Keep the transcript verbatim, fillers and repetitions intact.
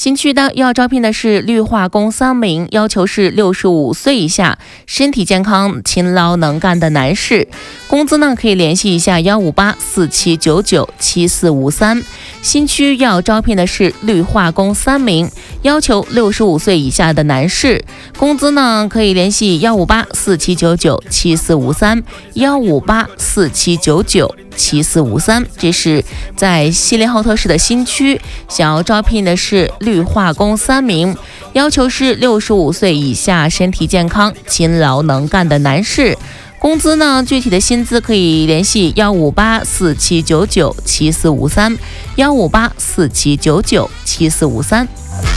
新区的要招聘的是绿化工三名，要求是六十五岁以下，身体健康、勤劳能干的男士。工资呢可以联系一下幺五八四七九九七四五三。新区要招聘的是绿化工三名，要求六十五岁以下的男士。工资呢可以联系幺五八四七九九七四五三，幺五八四七九九七四五三。这是在锡林浩特市的新区，想要招聘的是绿化工三名，要求是六十五岁以下，身体健康、勤劳能干的男士。工资呢，具体的薪资可以联系幺五八四七九九七四五三，幺五八四七九九七四五三。